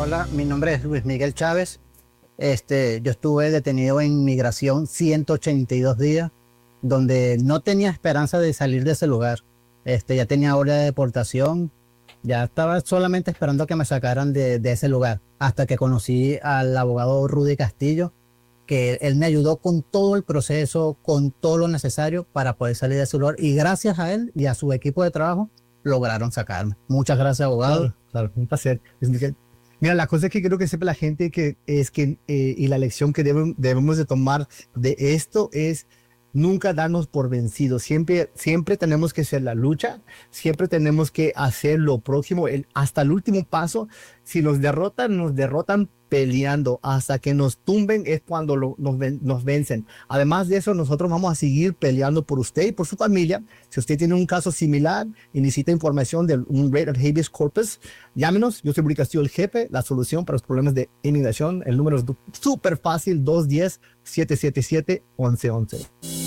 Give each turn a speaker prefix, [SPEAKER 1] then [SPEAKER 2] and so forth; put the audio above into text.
[SPEAKER 1] Hola, mi nombre es Luis Miguel Chávez. Yo estuve detenido en migración 182 días, donde no tenía esperanza de salir de ese lugar. Ya tenía orden de deportación, ya estaba solamente esperando que me sacaran de ese lugar, hasta que conocí al abogado Rudy Castillo, que él me ayudó con todo el proceso, con todo lo necesario para poder salir de ese lugar. Y gracias a él y a su equipo de trabajo, lograron sacarme. Muchas gracias, abogado.
[SPEAKER 2] Claro, claro, un placer. Mira, la cosa que quiero que sepa la gente y la lección que debemos de tomar de esto es nunca darnos por vencidos. Siempre tenemos que hacer la lucha, siempre tenemos que hacer lo próximo, hasta el último paso. Si nos derrotan peleando hasta que nos tumben es cuando nos vencen. Además de eso, nosotros vamos a seguir peleando por usted y por su familia. Si usted tiene un caso similar y necesita información de un writ of habeas corpus, llámenos. Yo soy Bruno Castillo, el jefe, la solución para los problemas de inmigración. El número es súper fácil, 210-777-1111.